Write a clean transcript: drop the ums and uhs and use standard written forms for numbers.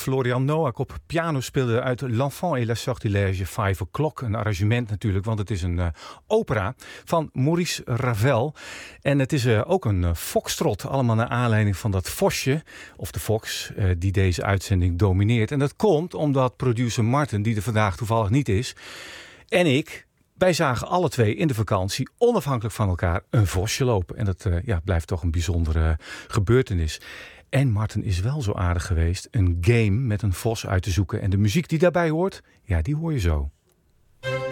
Florian Noack op piano speelde uit L'Enfant et la Sortilège 5 O'Clock. Een arrangement natuurlijk, want het is een opera van Maurice Ravel. En het is ook een foxtrot, allemaal naar aanleiding van dat vosje, of de fox, die deze uitzending domineert. En dat komt omdat producer Martin, die er vandaag toevallig niet is, en ik, wij zagen alle twee in de vakantie onafhankelijk van elkaar een vosje lopen. En dat blijft toch een bijzondere gebeurtenis. En Martin is wel zo aardig geweest een game met een vos uit te zoeken. En de muziek die daarbij hoort, ja, die hoor je zo.